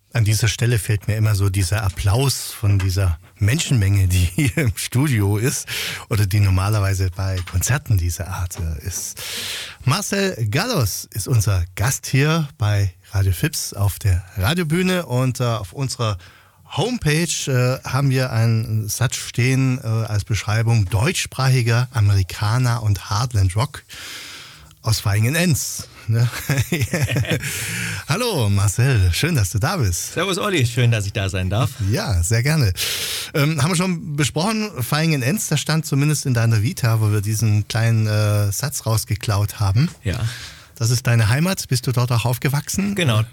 An dieser Stelle fällt mir immer so dieser Applaus von dieser Menschenmenge, die hier im Studio ist oder die normalerweise bei Konzerten dieser Art ist. Marcel Gallus ist unser Gast hier bei Radio Fips auf der Radiobühne und auf unserer Homepage haben wir einen Satz stehen als Beschreibung: deutschsprachiger Amerikaner und Heartland Rock aus Vaihingen-Enz. Ne? Hallo Marcel, schön, dass du da bist. Servus Olli, schön, dass ich da sein darf. Ja, sehr gerne. Haben wir schon besprochen, Vaihingen-Enz, das stand zumindest in deiner Vita, wo wir diesen kleinen Satz rausgeklaut haben. Ja. Das ist deine Heimat, bist du dort auch aufgewachsen? Genau,